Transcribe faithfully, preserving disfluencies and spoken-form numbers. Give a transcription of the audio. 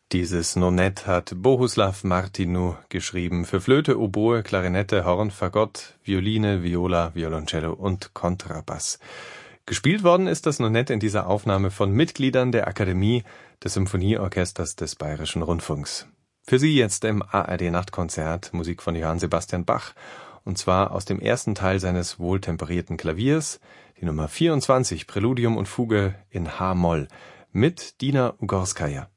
Dieses Nonett hat Bohuslav Martinu geschrieben für Flöte, Oboe, Klarinette, Horn, Fagott, Violine, Viola, Violoncello und Kontrabass. Gespielt worden ist das Nonett in dieser Aufnahme von Mitgliedern der Akademie des Symphonieorchesters des Bayerischen Rundfunks. Für Sie jetzt im A R D-Nachtkonzert Musik von Johann Sebastian Bach, und zwar aus dem ersten Teil seines wohltemperierten Klaviers, die Nummer vierundzwanzig, Präludium und Fuge in H-Moll, mit Dina Ugorskaja.